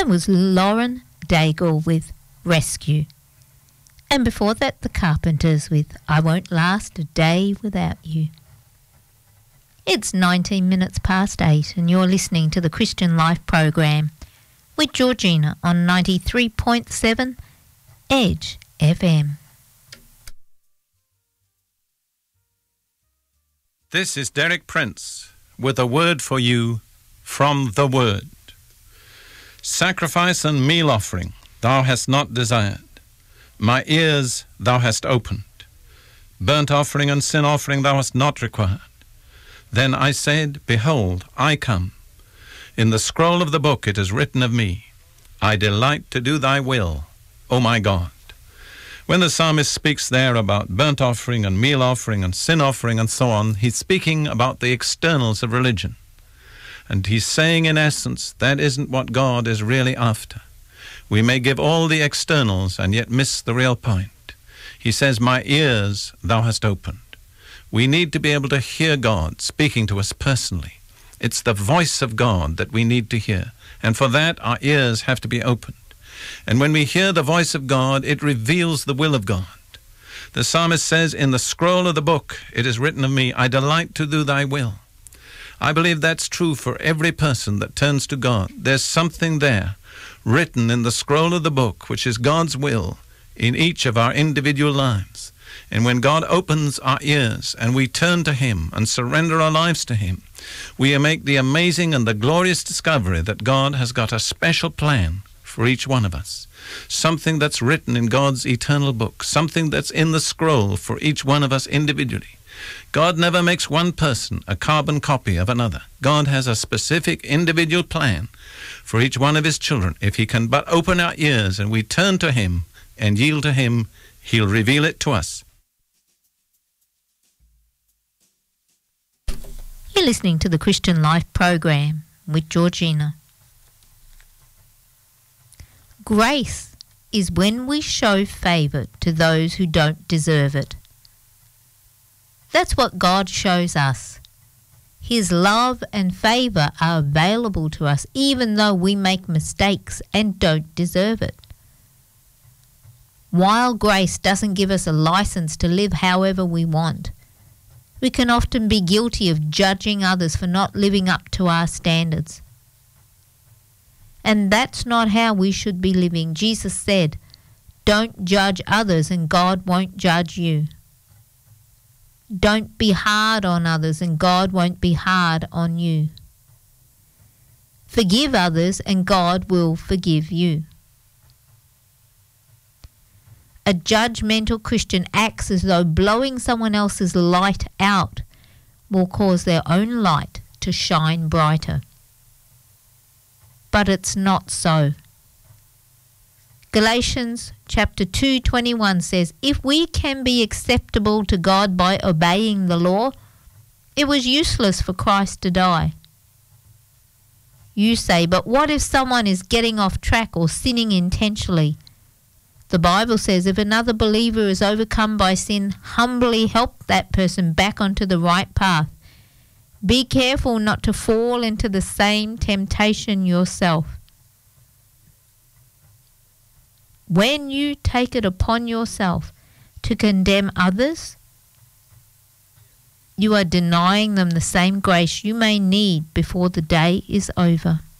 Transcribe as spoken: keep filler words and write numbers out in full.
That was Lauren Daigle with Rescue. And before that, the Carpenters with I Won't Last a Day Without You. It's nineteen minutes past eight and you're listening to the Christian Life program with Georgina on ninety-three point seven Edge F M. This is Derek Prince with a word for you from the Word. Sacrifice and meal offering thou hast not desired. My ears thou hast opened. Burnt offering and sin offering thou hast not required. Then I said, Behold, I come. In the scroll of the book it is written of me, I delight to do thy will, O my God. When the psalmist speaks there about burnt offering and meal offering and sin offering and so on, he's speaking about the externals of religion. And he's saying, in essence, that isn't what God is really after. We may give all the externals and yet miss the real point. He says, my ears thou hast opened. We need to be able to hear God speaking to us personally. It's the voice of God that we need to hear. And for that, our ears have to be opened. And when we hear the voice of God, it reveals the will of God. The psalmist says, in the scroll of the book, it is written of me, I delight to do thy will. I believe that's true for every person that turns to God. There's something there written in the scroll of the book, which is God's will in each of our individual lives. And when God opens our ears and we turn to him and surrender our lives to him, we make the amazing and the glorious discovery that God has got a special plan for each one of us. Something that's written in God's eternal book, something that's in the scroll for each one of us individually. God never makes one person a carbon copy of another. God has a specific individual plan for each one of his children. If he can but open our ears and we turn to him and yield to him, he'll reveal it to us. You're listening to the Christian Life program with Georgina. Grace is when we show favour to those who don't deserve it. That's what God shows us. His love and favour are available to us even though we make mistakes and don't deserve it. While grace doesn't give us a license to live however we want, we can often be guilty of judging others for not living up to our standards. And that's not how we should be living. Jesus said, don't judge others and God won't judge you. Don't be hard on others and God won't be hard on you. Forgive others and God will forgive you. A judgmental Christian acts as though blowing someone else's light out will cause their own light to shine brighter. But it's not so. Galatians chapter two twenty-one says, if we can be acceptable to God by obeying the law, it was useless for Christ to die. You say, but what if someone is getting off track or sinning intentionally? The Bible says if another believer is overcome by sin, humbly help that person back onto the right path. Be careful not to fall into the same temptation yourself. When you take it upon yourself to condemn others, you are denying them the same grace you may need before the day is over.